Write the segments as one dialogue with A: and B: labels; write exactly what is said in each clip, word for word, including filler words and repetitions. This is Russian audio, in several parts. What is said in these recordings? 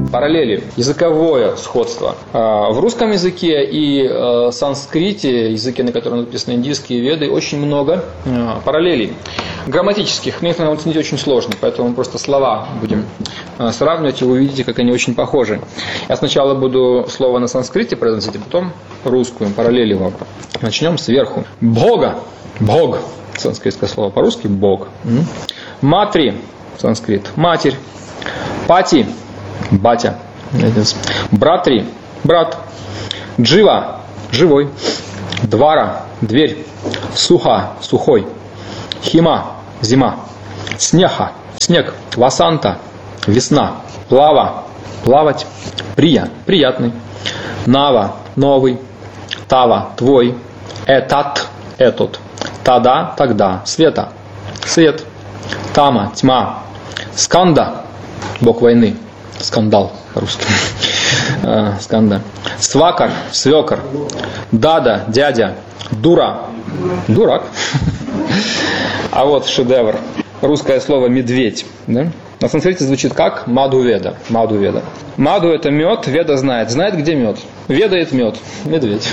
A: параллели, языковое сходство. В русском языке и санскрите, языке, на котором написаны индийские веды, очень много параллелей грамматических. Но их надо оценить очень сложно, поэтому мы просто слова будем сравнивать, и вы увидите, как они очень похожи. Я сначала буду слово на санскрите произносить, а потом русскую, параллели его. Начнем сверху. Бога. Бог. Санскритское слово по-русски Бог. Матри. Санскрит. Матерь. Пати. Батя. Братри. Брат. Джива. Живой. Двара. Дверь. Суха. Сухой. Хима. Зима. Снеха. Снег. Васанта. Весна. Плава. Плавать. Прия. Приятный. Нава. Новый. Тава. Твой. Этат. Этот. Тада. Тогда. Света. Свет. Тама. Тьма. Сканда. Бог войны. Скандал по-русски. Сканда. Свакар. Свекор. Дада. Дядя. Дура. Дурак. А вот шедевр. Русское слово медведь. Да? На санскрите звучит как Мадху-веда. Мадху-веда. Маду — это мед, веда знает. Знает, где мед. Ведает мед. Медведь.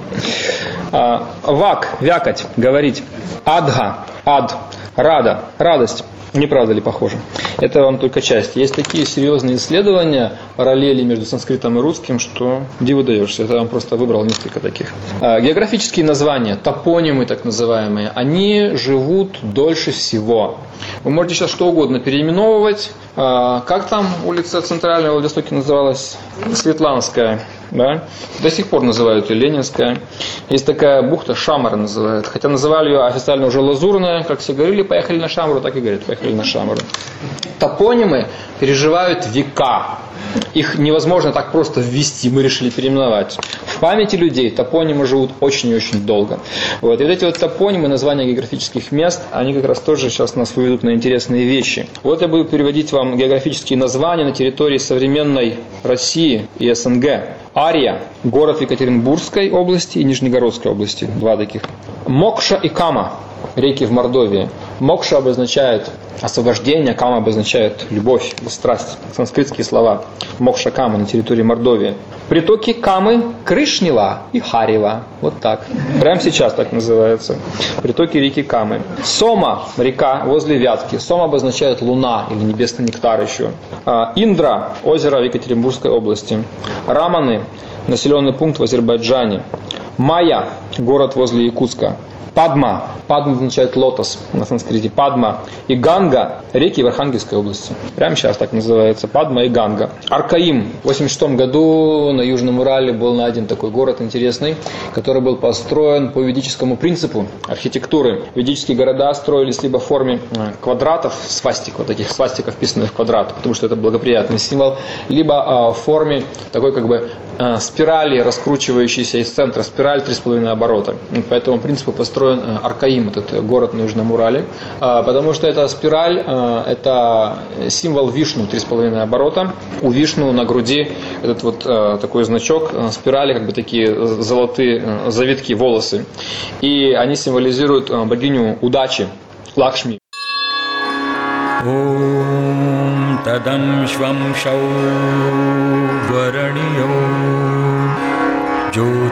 A: Вак, вякать, говорить. Адха, ад, рада, радость. Не правда ли похоже? Это вам только часть. Есть такие серьезные исследования, параллели между санскритом и русским, что диву даешься. Это я вам просто выбрал несколько таких. Географические названия, топонимы так называемые, они живут дольше всего. Вы можете сейчас что угодно переименовывать. Как там улица Центральная в Владивостоке называлась? Светланская. Да? До сих пор называют ее Ленинская. Есть такая бухта, Шамара называют. Хотя называли ее официально уже Лазурная. Как все говорили, поехали на Шамару, так и говорят, поехали на Шамару. Топонимы переживают века. Их невозможно так просто ввести, мы решили переименовать. В памяти людей топонимы живут очень и очень долго. Вот. И вот эти вот топонимы, названия географических мест, они как раз тоже сейчас нас выведут на интересные вещи. Вот я буду переводить вам географические названия на территории современной России и СНГ. Ария, город в Екатеринбургской области и Нижнегородской области, два таких. Мокша и Кама, реки в Мордовии. Мокша обозначает освобождение, Кама обозначает любовь, страсть. Санскритские слова. Мокша Кама на территории Мордовии. Притоки Камы Кришнила и Харева. Вот так. Прямо сейчас так называется. Притоки реки Камы. Сома, река возле Вятки. Сома обозначает луна или небесный нектар еще. Индра, озеро в Екатеринбургской области. Раманы, населенный пункт в Азербайджане. Майя, город возле Якутска. Падма. Падма означает лотос на санскрите. Падма и Ганга, реки в Архангельской области. Прямо сейчас так называется. Падма и Ганга. Аркаим. В восемьдесят шестом году на Южном Урале был найден такой город интересный, который был построен по ведическому принципу архитектуры. Ведические города строились либо в форме квадратов, свастик, вот таких свастиков, вписанных в квадрат, потому что это благоприятный символ, либо в форме такой как бы спирали, раскручивающейся из центра. Спираль три с половиной оборота. По этому принципу построен Аркаим, этот город на Южном Урале, потому что эта спираль, это символ Вишну, три с половиной оборота. У Вишну на груди этот вот такой значок спирали, как бы такие золотые завитки, волосы. И они символизируют богиню удачи, Лакшми. Ом тадам швам шау вараньо Jyotirgamaya